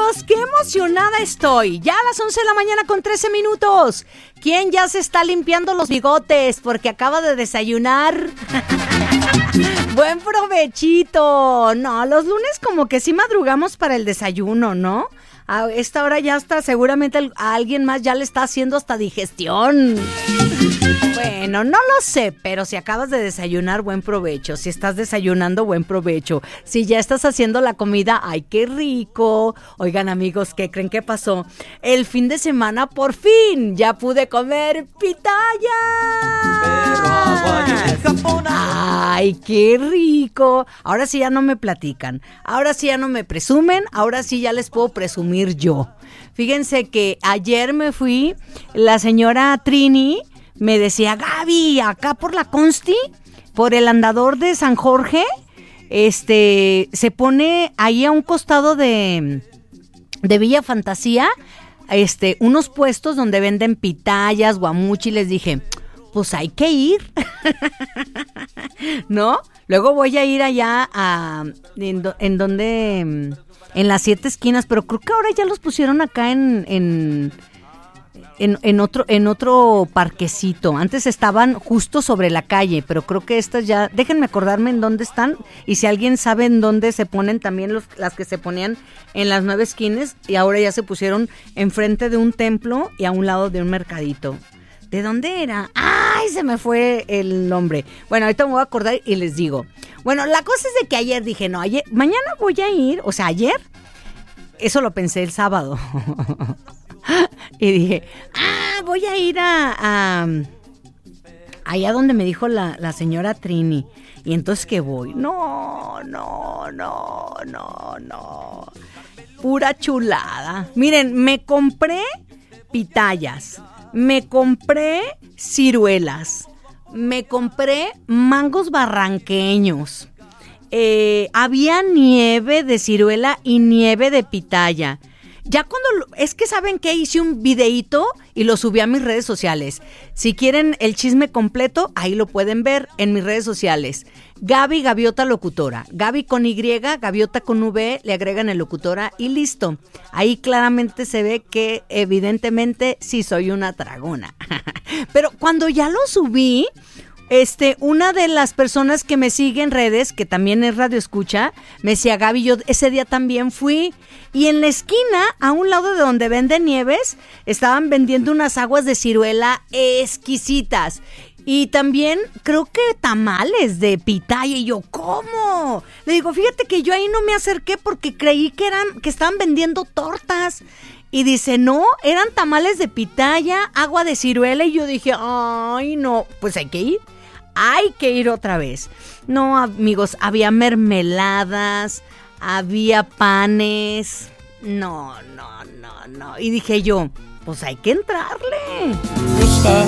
amigos, qué emocionada estoy. Ya a las 11 de la mañana con 13 minutos. ¿Quién ya se está limpiando los bigotes porque acaba de desayunar? Buen provechito. No, los lunes como que sí madrugamos para el desayuno, ¿no? A esta hora ya está, seguramente a alguien más ya le está haciendo hasta digestión. Bueno, no lo sé, pero si acabas de desayunar, buen provecho. Si estás desayunando, buen provecho. Si ya estás haciendo la comida, ¡ay, qué rico! Oigan, amigos, ¿qué creen que pasó? El fin de semana, por fin, ya pude comer pitaya. ¡Ay, qué rico! Ahora sí ya no me platican. Ahora sí ya no me presumen. Ahora sí ya les puedo presumir yo. Fíjense que ayer me fui, la señora Trini me decía, Gaby, acá por la Consti, por el andador de San Jorge, se pone ahí a un costado de Villa Fantasía, unos puestos donde venden pitayas, guamuchi, y les dije, pues hay que ir, ¿no? Luego voy a ir allá en las 7 esquinas, pero creo que ahora ya los pusieron acá en otro parquecito. Antes estaban justo sobre la calle, pero creo que estas ya, déjenme acordarme en dónde están, y si alguien sabe en dónde se ponen también las que se ponían en las 9 esquinas, y ahora ya se pusieron enfrente de un templo y a un lado de un mercadito. ¿De dónde era? ¡Ay! Se me fue el nombre. Bueno, ahorita me voy a acordar y les digo. Bueno, la cosa es de que ayer dije, no, mañana voy a ir, o sea, ayer, eso lo pensé el sábado. Y dije, voy a ir allá donde me dijo la señora Trini. Y entonces, ¿qué voy? No. Pura chulada. Miren, me compré pitayas, me compré ciruelas, me compré mangos barranqueños. Había nieve de ciruela y nieve de pitaya. Ya es que ¿saben qué? Hice un videíto y lo subí a mis redes sociales. Si quieren el chisme completo, ahí lo pueden ver en mis redes sociales. Gaby Gaviota Locutora. Gaby con Y, Gaviota con V, le agregan el locutora y listo. Ahí claramente se ve que evidentemente sí soy una tragona. Pero cuando ya lo subí, una de las personas que me sigue en redes, que también es radio escucha, me decía, Gaby, yo ese día también fui, y en la esquina, a un lado de donde venden nieves, estaban vendiendo unas aguas de ciruela exquisitas, y también creo que tamales de pitaya, y yo, ¿cómo? Le digo, fíjate que yo ahí no me acerqué porque creí que estaban vendiendo tortas. Y dice, no, eran tamales de pitaya, agua de ciruela, y yo dije, ay, no, pues hay que ir otra vez. No, amigos, había mermeladas, había panes, no, y dije yo, pues hay que entrarle.